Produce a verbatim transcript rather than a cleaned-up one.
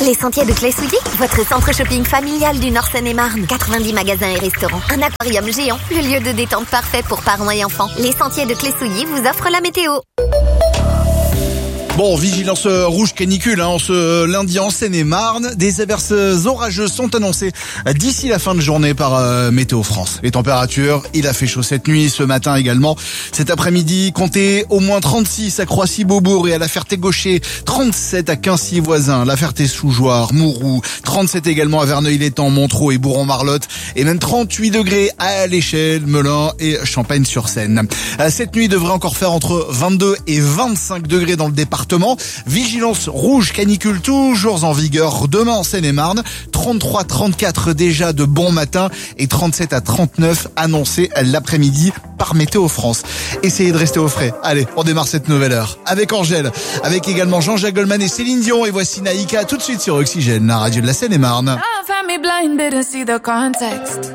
Les Sentiers de Clé-Souilly, votre centre shopping familial du Nord Seine-et-Marne. quatre-vingt-dix magasins et restaurants. Un aquarium géant, le lieu de détente parfait pour parents et enfants. Les Sentiers de Clé-Souilly vous offrent la météo. Bon, vigilance rouge canicule hein, en ce lundi en Seine-et-Marne. Des averses orageuses sont annoncées d'ici la fin de journée par euh, Météo France. Les températures, il a fait chaud cette nuit, ce matin également. Cet après-midi, comptez au moins trente-six à Croissy-Beaubourg et à La Ferté-Gaucher, trente-sept à Quincy voisins, La Ferté-Sous-Jouarre, Mouroux, trente-sept également à Verneuil-l'Étang, Montreux et Bourron-Marlotte, et même trente-huit degrés à l'Échelle, Melun et Champagne-sur-Seine. Cette nuit devrait encore faire entre vingt-deux et vingt-cinq degrés dans le département. Vigilance rouge canicule toujours en vigueur demain en Seine-et-Marne. trente-trois à trente-quatre déjà de bon matin et trente-sept à trente-neuf annoncés l'après-midi par Météo France. Essayez de rester au frais. Allez, on démarre cette nouvelle heure avec Angèle, avec également Jean-Jacques Goldman et Céline Dion. Et voici Naïka tout de suite sur Oxygène, la radio de la Seine-et-Marne.